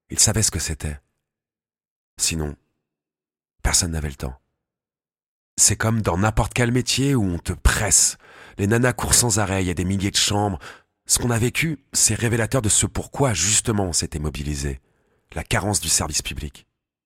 Il savait ce que c'était. Sinon, personne n'avait le temps. C'est comme dans n'importe quel métier où on te presse. Les nanas courent sans arrêt, il y a des milliers de chambres. Ce qu'on a vécu, c'est révélateur de ce pourquoi justement on s'était mobilisé. La carence du service public.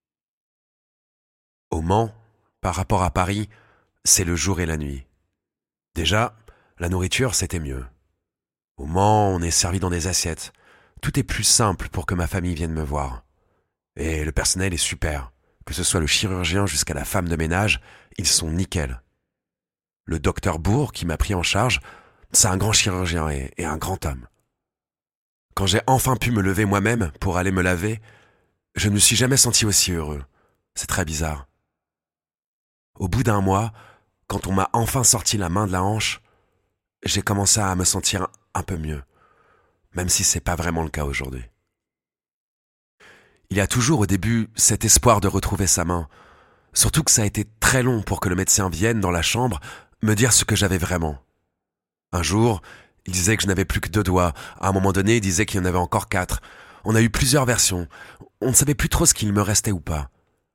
Au Mans, par rapport à Paris, c'est le jour et la nuit. Déjà, la nourriture, c'était mieux. Au Mans, on est servi dans des assiettes. Tout est plus simple pour que ma famille vienne me voir. Et le personnel est super. Que ce soit le chirurgien jusqu'à la femme de ménage, ils sont nickel. Le docteur Bourg, qui m'a pris en charge, c'est un grand chirurgien et un grand homme. Quand j'ai enfin pu me lever moi-même pour aller me laver, je ne me suis jamais senti aussi heureux. C'est très bizarre. Au bout d'un mois, quand on m'a enfin sorti la main de la hanche, j'ai commencé à me sentir un peu mieux, même si c'est pas vraiment le cas aujourd'hui. Il y a toujours au début cet espoir de retrouver sa main, surtout que ça a été très long pour que le médecin vienne dans la chambre me dire ce que j'avais vraiment. Un jour, il disait que je n'avais plus que 2 doigts, à un moment donné il disait qu'il y en avait encore 4. On a eu plusieurs versions, on ne savait plus trop ce qu'il me restait ou pas.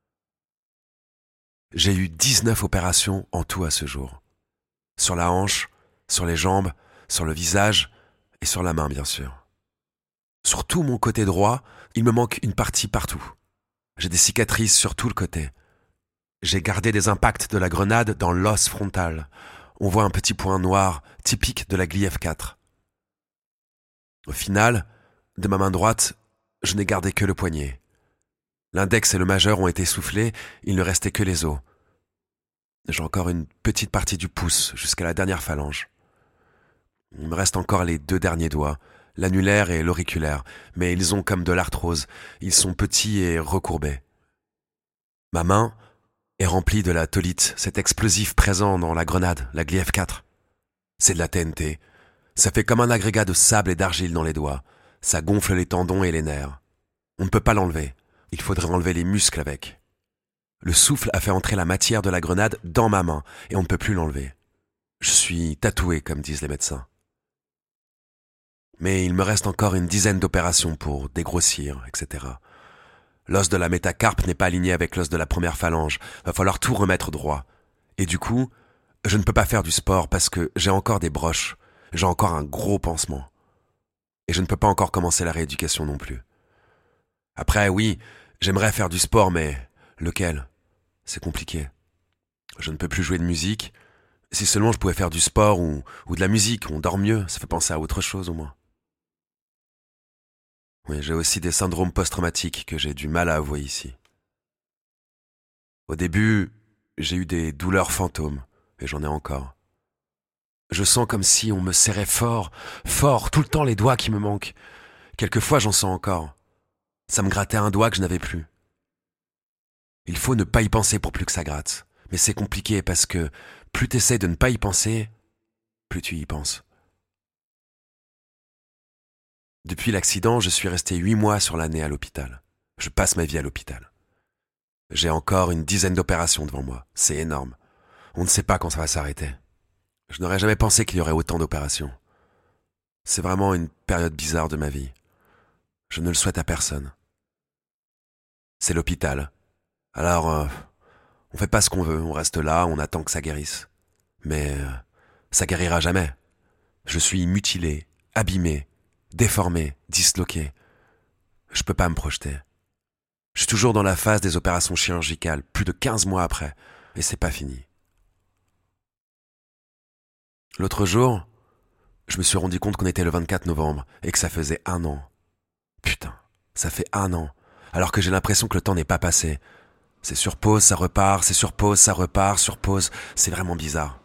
J'ai eu 19 opérations en tout à ce jour. Sur la hanche, sur les jambes, sur le visage et sur la main bien sûr. Sur tout mon côté droit, il me manque une partie partout. J'ai des cicatrices sur tout le côté. J'ai gardé des impacts de la grenade dans l'os frontal. On voit un petit point noir, typique de la glie F4. Au final, de ma main droite, je n'ai gardé que le poignet. L'index et le majeur ont été soufflés, il ne restait que les os. J'ai encore une petite partie du pouce jusqu'à la dernière phalange. Il me reste encore les 2 derniers doigts, l'annulaire et l'auriculaire, mais ils ont comme de l'arthrose, ils sont petits et recourbés. Ma main est remplie de la tholite, cet explosif présent dans la grenade, la glie F4. C'est de la TNT. Ça fait comme un agrégat de sable et d'argile dans les doigts. Ça gonfle les tendons et les nerfs. On ne peut pas l'enlever. Il faudrait enlever les muscles avec. Le souffle a fait entrer la matière de la grenade dans ma main et on ne peut plus l'enlever. Je suis tatoué, comme disent les médecins. Mais il me reste encore une dizaine d'opérations pour dégrossir, etc. L'os de la métacarpe n'est pas aligné avec l'os de la première phalange. Va falloir tout remettre droit. Et du coup, je ne peux pas faire du sport parce que j'ai encore des broches. J'ai encore un gros pansement. Et je ne peux pas encore commencer la rééducation non plus. Après, oui, j'aimerais faire du sport, mais lequel ? C'est compliqué. Je ne peux plus jouer de musique. Si seulement je pouvais faire du sport ou de la musique, on dort mieux, ça fait penser à autre chose au moins. Oui, j'ai aussi des syndromes post-traumatiques que j'ai du mal à avouer ici. Au début, j'ai eu des douleurs fantômes, et j'en ai encore. Je sens comme si on me serrait fort, fort, tout le temps les doigts qui me manquent. Quelquefois, j'en sens encore. Ça me grattait un doigt que je n'avais plus. Il faut ne pas y penser pour plus que ça gratte. Mais c'est compliqué parce que plus t'essaies de ne pas y penser, plus tu y penses. Depuis l'accident, je suis resté 8 mois sur l'année à l'hôpital. Je passe ma vie à l'hôpital. J'ai encore une dizaine d'opérations devant moi. C'est énorme. On ne sait pas quand ça va s'arrêter. Je n'aurais jamais pensé qu'il y aurait autant d'opérations. C'est vraiment une période bizarre de ma vie. Je ne le souhaite à personne. C'est l'hôpital. Alors, on fait pas ce qu'on veut, on reste là, on attend que ça guérisse. Mais ça guérira jamais. Je suis mutilé, abîmé, déformé, disloqué. Je peux pas me projeter. Je suis toujours dans la phase des opérations chirurgicales, plus de 15 mois après, et c'est pas fini. L'autre jour, je me suis rendu compte qu'on était le 24 novembre et que ça faisait 1 an. Putain, ça fait 1 an, alors que j'ai l'impression que le temps n'est pas passé. C'est sur pause, ça repart, c'est sur pause, ça repart, sur pause, c'est vraiment bizarre.